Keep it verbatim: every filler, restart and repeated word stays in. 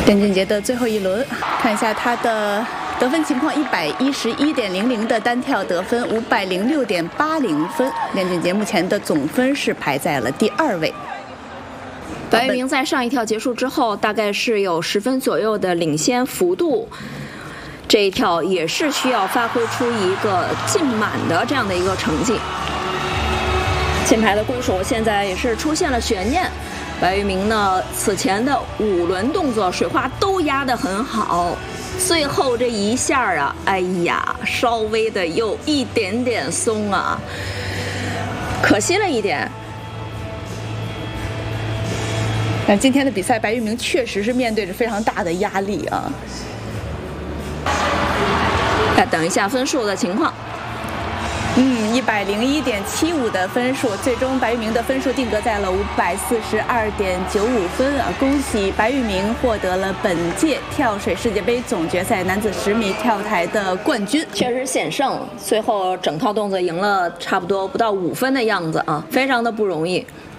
邓俊杰的最后一轮，看一下他的得分情况：一百一十一点零零的单跳得分，五百零六点八零分。邓俊杰目前的总分是排在了第二位。 白玉明在上一跳结束之后，大概是有十分左右的领先幅度。这一跳也是需要发挥出一个尽满的这样的一个成绩。金牌的归属现在也是出现了悬念。白玉明呢，此前的五轮动作水花都压得很好，最后这一下啊，哎呀，稍微的有一点点松啊，可惜了一点。 但今天的比赛，白玉明确实是面对着非常大的压力啊。 再等一下分数的情况。 嗯，一百零一点七五的分数，最终白玉明的分数定格在了五百四十二点九五分啊！恭喜白玉明获得了本届跳水世界杯总决赛男子十米跳台的冠军， 确实险胜，最后整套动作赢了差不多不到五分的样子啊，非常的不容易。